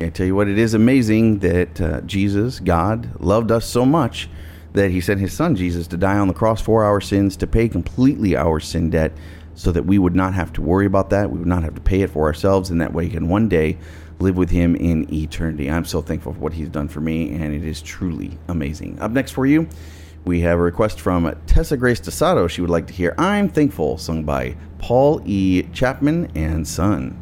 I tell you what, it is amazing that Jesus, God, loved us so much that he sent his son Jesus to die on the cross for our sins, to pay completely our sin debt, so that we would not have to worry about that. We would not have to pay it for ourselves, and that way we can one day live with him in eternity. I'm so thankful for what he's done for me, and it is truly amazing. Up next for you, we have a request from Tessa Grace DeSato. She would like to hear I'm Thankful, sung by Paul E. Chapman and Son.